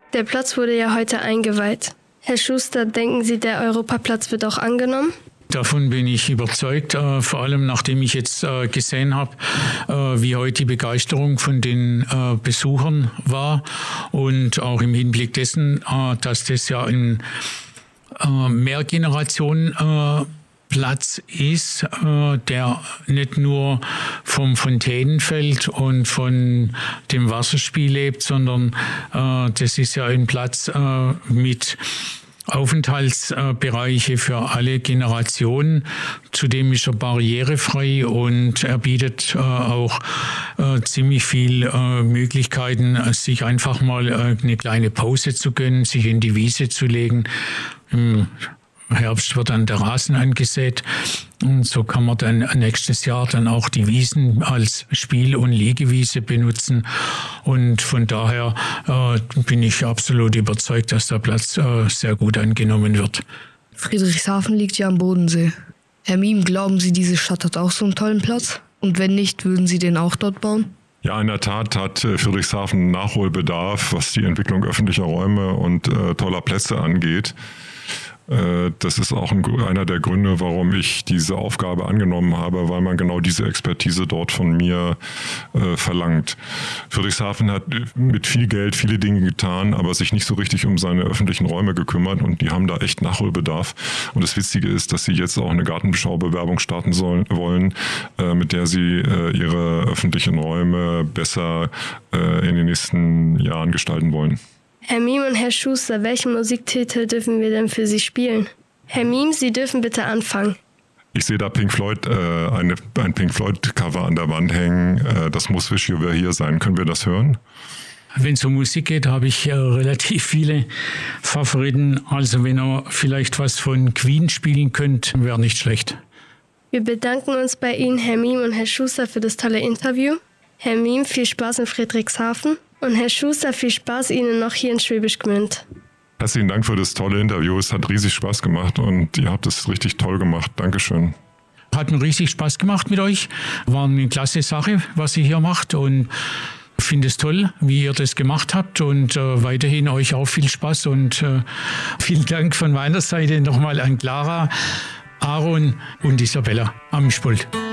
Der Platz wurde ja heute eingeweiht. Herr Schuster, denken Sie, der Europaplatz wird auch angenommen? Davon bin ich überzeugt, vor allem nachdem ich jetzt gesehen habe, wie heute die Begeisterung von den Besuchern war und auch im Hinblick dessen, dass das ja ein Mehrgenerationen-Platz ist, der nicht nur vom Fontänenfeld und von dem Wasserspiel lebt, sondern das ist ja ein Platz mit Aufenthaltsbereiche für alle Generationen. Zudem ist er barrierefrei und er bietet auch ziemlich viele Möglichkeiten, sich einfach mal eine kleine Pause zu gönnen, sich in die Wiese zu legen. Im Herbst wird dann der Rasen angesät und so kann man dann nächstes Jahr dann auch die Wiesen als Spiel- und Liegewiese benutzen und von daher bin ich absolut überzeugt, dass der Platz sehr gut angenommen wird. Friedrichshafen liegt ja am Bodensee. Herr Miem, glauben Sie, diese Stadt hat auch so einen tollen Platz? Und wenn nicht, würden Sie den auch dort bauen? Ja, in der Tat hat Friedrichshafen Nachholbedarf, was die Entwicklung öffentlicher Räume und toller Plätze angeht. Das ist auch einer der Gründe, warum ich diese Aufgabe angenommen habe, weil man genau diese Expertise dort von mir verlangt. Friedrichshafen hat mit viel Geld viele Dinge getan, aber sich nicht so richtig um seine öffentlichen Räume gekümmert und die haben da echt Nachholbedarf. Und das Witzige ist, dass sie jetzt auch eine Gartenbeschaubewerbung starten wollen, mit der sie ihre öffentlichen Räume besser in den nächsten Jahren gestalten wollen. Herr Miem und Herr Schuster, welchen Musiktitel dürfen wir denn für Sie spielen? Herr Miem, Sie dürfen bitte anfangen. Ich sehe da Pink Floyd, ein Pink Floyd-Cover an der Wand hängen. Das muss Wish You Were Here sein. Können wir das hören? Wenn es um Musik geht, habe ich relativ viele Favoriten. Also wenn ihr vielleicht was von Queen spielen könnt, wäre nicht schlecht. Wir bedanken uns bei Ihnen, Herr Miem und Herr Schuster, für das tolle Interview. Herr Miem, viel Spaß in Friedrichshafen. Und Herr Schuster, viel Spaß Ihnen noch hier in Schwäbisch Gmünd. Herzlichen Dank für das tolle Interview. Es hat riesig Spaß gemacht und ihr habt es richtig toll gemacht. Dankeschön. Hat mir riesig Spaß gemacht mit euch. War eine klasse Sache, was ihr hier macht und ich finde es toll, wie ihr das gemacht habt und weiterhin euch auch viel Spaß und vielen Dank von meiner Seite nochmal an Clara, Aaron und Isabella am Mischpult.